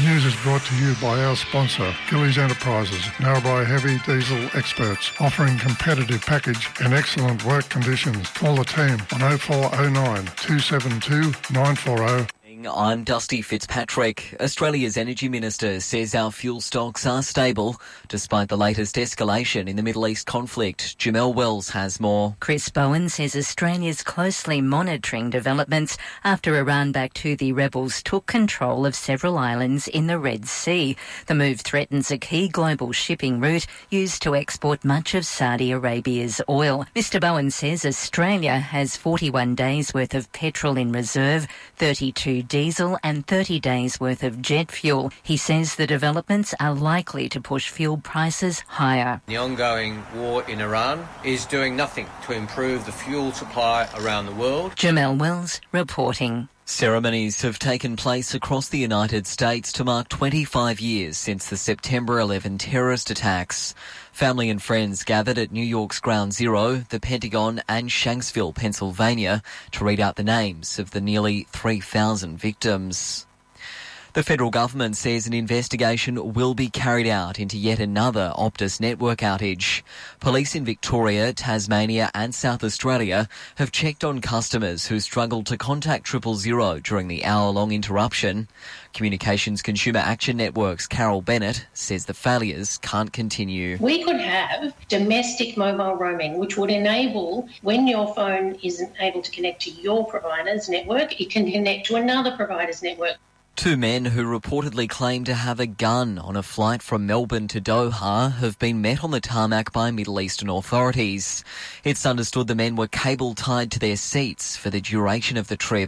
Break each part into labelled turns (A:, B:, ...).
A: news is brought to you by our sponsor, Gillies Enterprises, Narrabri heavy diesel experts, offering competitive package and excellent work conditions. Call the team on 0409 272 940.
B: I'm Dusty Fitzpatrick. Australia's Energy Minister says our fuel stocks are stable despite the latest escalation in the Middle East conflict. Jamelle Wells has more.
C: Chris Bowen says Australia's closely monitoring developments after Iran-backed Houthi rebels took control of several islands in the Red Sea. The move threatens a key global shipping route used to export much of Saudi Arabia's oil. Mr Bowen says Australia has 41 days worth of petrol in reserve, 32 diesel and 30 days worth of jet fuel. He says the developments are likely to push fuel prices higher.
D: The ongoing war in Iran is doing nothing to improve the fuel supply around the world.
C: Jamelle Wells reporting.
B: Ceremonies have taken place across the United States to mark 25 years since the September 11 terrorist attacks. Family and friends gathered at New York's Ground Zero, the Pentagon and Shanksville, Pennsylvania, to read out the names of the nearly 3,000 victims. The federal government says an investigation will be carried out into yet another Optus network outage. Police in Victoria, Tasmania and South Australia have checked on customers who struggled to contact 000 during the hour-long interruption. Communications Consumer Action Network's Carol Bennett says the failures can't continue.
E: We could have domestic mobile roaming, which would enable, when your phone isn't able to connect to your provider's network, it can connect to another provider's network.
B: Two men who reportedly claim to have a gun on a flight from Melbourne to Doha have been met on the tarmac by Middle Eastern authorities. It's understood the men were cable tied to their seats for the duration of the trip.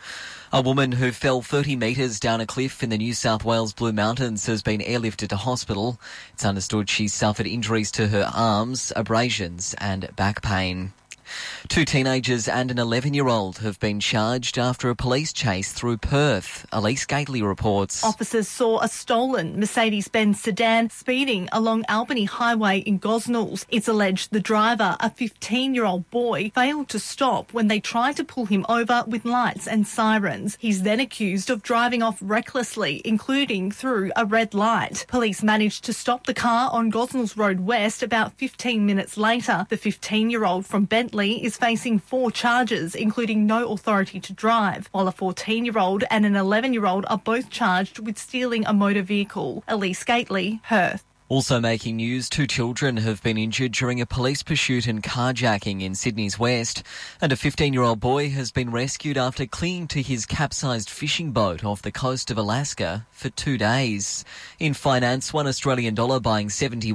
B: A woman who fell 30 metres down a cliff in the New South Wales Blue Mountains has been airlifted to hospital. It's understood she suffered injuries to her arms, abrasions and back pain. Two teenagers and an 11-year-old have been charged after a police chase through Perth. Elise Gately reports.
F: Officers saw a stolen Mercedes-Benz sedan speeding along Albany Highway in Gosnells. It's alleged the driver, a 15-year-old boy, failed to stop when they tried to pull him over with lights and sirens. He's then accused of driving off recklessly, including through a red light. Police managed to stop the car on Gosnells Road West about 15 minutes later. The 15-year-old from Bentley is facing 4 charges, including no authority to drive, while a 14-year-old and an 11-year-old are both charged with stealing a motor vehicle. Elise Gately, Perth.
B: Also making news, 2 children have been injured during a police pursuit and carjacking in Sydney's west, and a 15-year-old boy has been rescued after clinging to his capsized fishing boat off the coast of Alaska for 2 days. In finance, $1 Australian dollar buying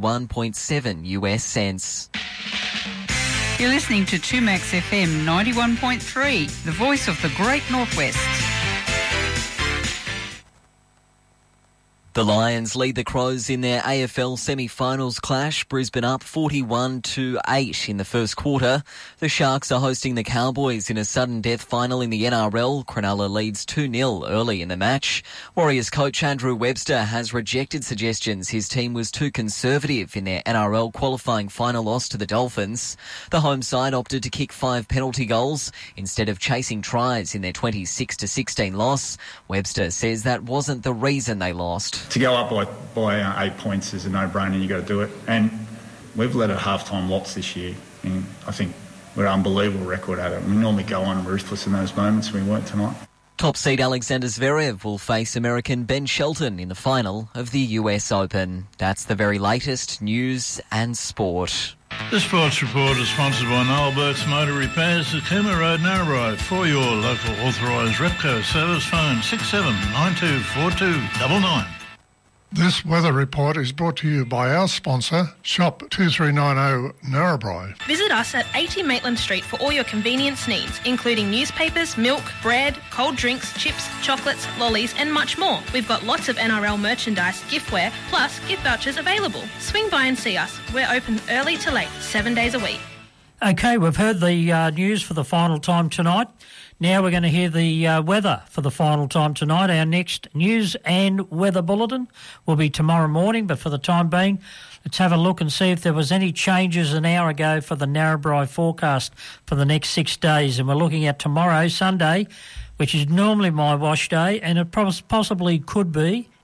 B: 71.7 US cents.
G: You're listening to 2Max FM 91.3, the voice of the Great Northwest.
B: The Lions lead the Crows in their AFL semi-finals clash. Brisbane up 41-8 in the first quarter. The Sharks are hosting the Cowboys in a sudden death final in the NRL. Cronulla leads 2-0 early in the match. Warriors coach Andrew Webster has rejected suggestions his team was too conservative in their NRL qualifying final loss to the Dolphins. The home side opted to kick 5 penalty goals instead of chasing tries in their 26-16 loss. Webster says that wasn't the reason they lost.
H: To go up by 8 points is a no-brainer, you've got to do it. And we've led at half-time lots this year. And I think we're an unbelievable record at it. We normally go on ruthless in those moments, we weren't tonight.
B: Top seed Alexander Zverev will face American Ben Shelton in the final of the US Open. That's the very latest news and sport.
I: This sports report is sponsored by Noel Burke's Motor Repairs at Cooma Road, Narrabri. For your local authorised Repco service, phone 67924299.
A: This weather report is brought to you by our sponsor, Shop 2390 Narrabri.
J: Visit us at 80 Maitland Street for all your convenience needs, including newspapers, milk, bread, cold drinks, chips, chocolates, lollies and much more. We've got lots of NRL merchandise, giftware, plus gift vouchers available. Swing by and see us. We're open early to late, 7 days a week.
K: OK, we've heard the news for the final time tonight. Now we're going to hear the weather for the final time tonight. Our next news and weather bulletin will be tomorrow morning, but for the time being, let's have a look and see if there was any changes an hour ago for the Narrabri forecast for the next 6 days. And we're looking at tomorrow, Sunday, which is normally my wash day, and it possibly could be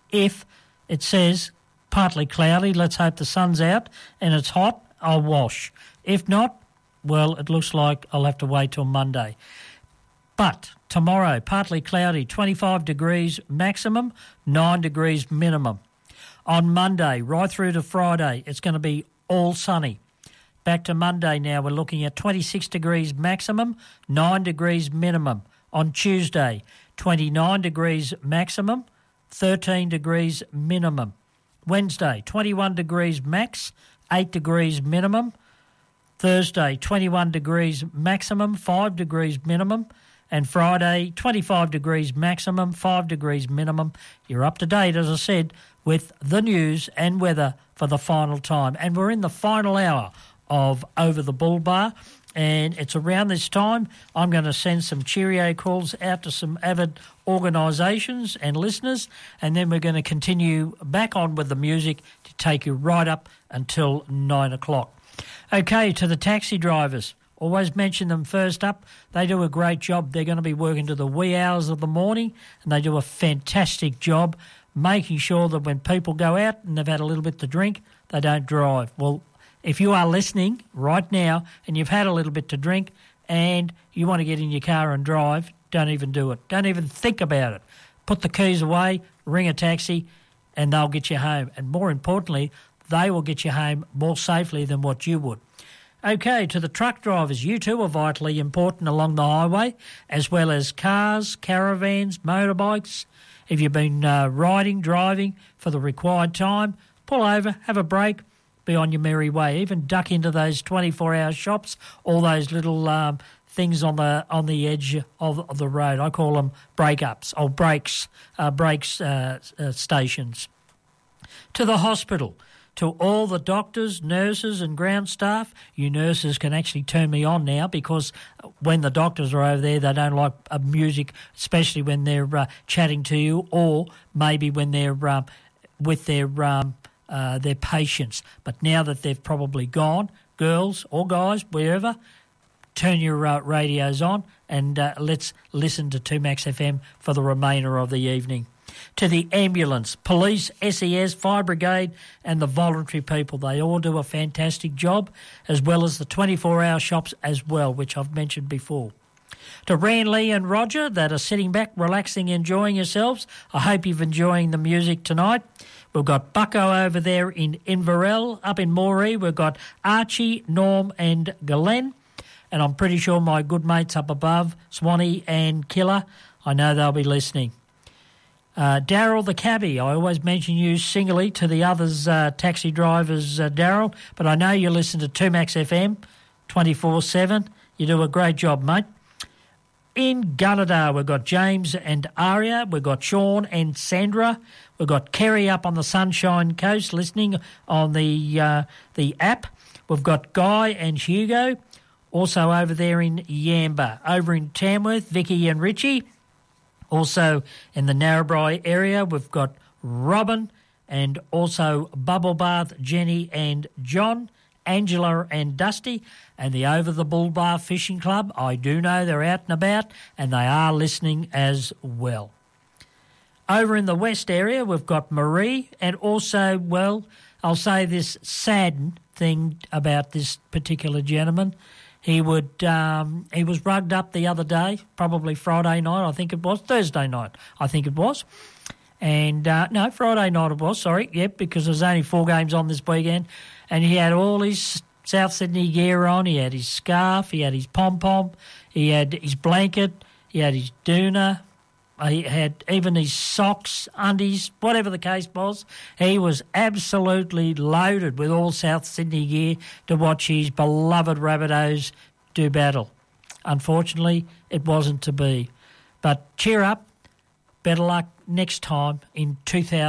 K: If it says partly cloudy, let's hope the sun's out and it's hot, I'll wash. If not, well, it looks like I'll have to wait till Monday. But tomorrow, partly cloudy, 25 degrees maximum, 9 degrees minimum. On Monday, right through to Friday, it's going to be all sunny. Back to Monday now, we're looking at 26 degrees maximum, 9 degrees minimum. On Tuesday, 29 degrees maximum, 13 degrees minimum. Wednesday, 21 degrees max, 8 degrees minimum. Thursday, 21 degrees maximum, 5 degrees minimum. And Friday, 25 degrees maximum, 5 degrees minimum. You're up to date, as I said, with the news and weather for the final time. And we're in the final hour of Over the Bull Bar. And it's around this time I'm going to send some cheerio calls out to some avid organisations and listeners, and then we're going to continue back on with the music to take you right up until 9 o'clock. Okay, to the taxi drivers, always mention them first up. They do a great job. They're going to be working to the wee hours of the morning, and they do a fantastic job making sure that when people go out and they've had a little bit to drink, they don't drive. Well, if you are listening right now and you've had a little bit to drink and you want to get in your car and drive, don't even do it. Don't even think about it. Put the keys away, ring a taxi, and they'll get you home. And more importantly, they will get you home more safely than what you would. Okay, to the truck drivers, you too are vitally important along the highway, as well as cars, caravans, motorbikes. If you've been driving for the required time, pull over, have a break, be on your merry way. Even duck into those 24-hour shops, all those little things on the edge of the road. I call them break-ups or brakes stations. To the hospital, to all the doctors, nurses and ground staff. You nurses can actually turn me on now, because when the doctors are over there, they don't like music, especially when they're chatting to you, or maybe when they're with their patients. But now that they've probably gone, girls or guys, wherever, turn your radios on and let's listen to 2Max FM for the remainder of the evening. To the ambulance, police, SES, fire brigade and the voluntary people, they all do a fantastic job, as well as the 24-hour shops as well, which I've mentioned before. To Ran, Lee and Roger that are sitting back, relaxing, enjoying yourselves, I hope you're enjoying the music tonight. We've got Bucko over there in Inverell. Up in Moree, we've got Archie, Norm and Glenn. And I'm pretty sure my good mates up above, Swanee and Killer, I know they'll be listening. Daryl the cabbie, I always mention you singly to the others, taxi drivers, Daryl, but I know you listen to 2Max FM 24/7. You do a great job, mate. In Gunnedah, we've got James and Aria. We've got Sean and Sandra. We've got Kerry up on the Sunshine Coast listening on the app. We've got Guy and Hugo, also over there in Yamba. Over in Tamworth, Vicky and Richie. Also in the Narrabri area, we've got Robin and also Bubble Bath, Jenny and John, Angela and Dusty, and the Over the Bull Bar Fishing Club. I do know they're out and about, and they are listening as well. Over in the west area, we've got Marie, and also, well, I'll say this sad thing about this particular gentleman. He was rugged up the other day, probably Friday night, I think it was, Thursday night, I think it was. And, no, Friday night it was, sorry, yep, because there's only 4 games on this weekend. And he had all his South Sydney gear on. He had his scarf, he had his pom-pom, he had his blanket, he had his doona, he had even his socks, undies, whatever the case was. He was absolutely loaded with all South Sydney gear to watch his beloved Rabbitohs do battle. Unfortunately, it wasn't to be. But cheer up, better luck next time in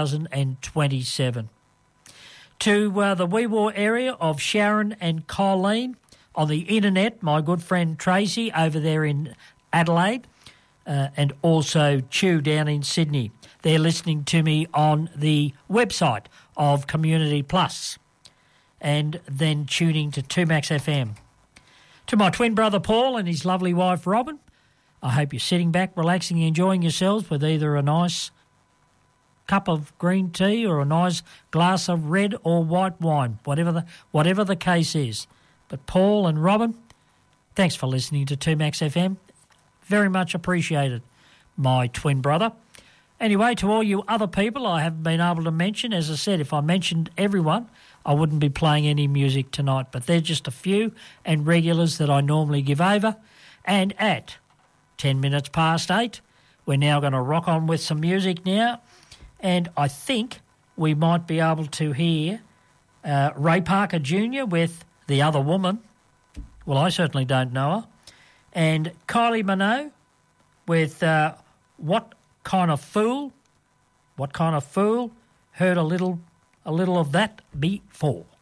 K: 2027. To the Wee Waa area of Sharon and Colleen, on the internet, my good friend Tracy over there in Adelaide, and also Chew down in Sydney. They're listening to me on the website of Community Plus and then tuning to 2Max FM. To my twin brother Paul and his lovely wife Robin, I hope you're sitting back, relaxing, enjoying yourselves with either a nice cup of green tea or a nice glass of red or white wine, whatever the case is. But Paul and Robin, thanks for listening to 2Max FM. Very much appreciated, my twin brother. Anyway, to all you other people I haven't been able to mention, as I said, if I mentioned everyone, I wouldn't be playing any music tonight, but they're just a few and regulars that I normally give over. And at 10 minutes past 8, we're now going to rock on with some music now, and I think we might be able to hear Ray Parker Jr. with The Other Woman. Well, I certainly don't know her. And Kylie Minogue with What Kind of Fool? What Kind of Fool? Heard a little of that before.